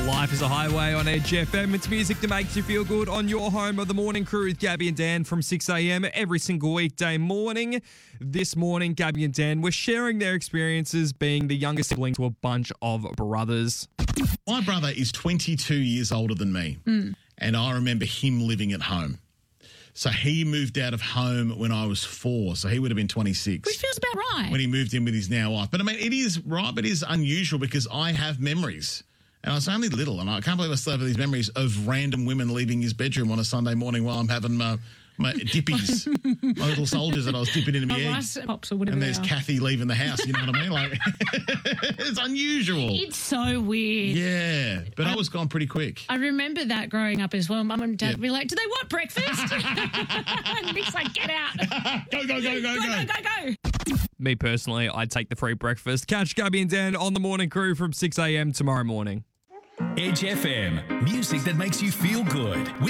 Life is a Highway on Edge FM. It's music that makes you feel good on your home of the morning crew with Gabby and Dan from 6 a.m. every single weekday morning. This morning, Gabby and Dan were sharing their experiences being the younger sibling to a bunch of brothers. My brother is 22 years older than me, and I remember him living at home. So he moved out of home when I was 4, so he would have been 26. Which feels about right. When he moved in with his now wife. But I mean, it is right, but it is unusual because I have memories. And I was only little, and I can't believe I still have these memories of random women leaving his bedroom on a Sunday morning while I'm having my dippies, my little soldiers that I was dipping into my eggs. Pops or whatever. And there's Kathy leaving the house, you know what I mean? Like, it's unusual. It's so weird. Yeah, but I was gone pretty quick. I remember that growing up as well. Mum and Dad would be like, do they want breakfast? And Nick's like, get out. Go, go, go, go, go. Go. Me personally, I'd take the free breakfast. Catch Gabby and Dan on the morning crew from 6 a.m. tomorrow morning. Edge FM, music that makes you feel good.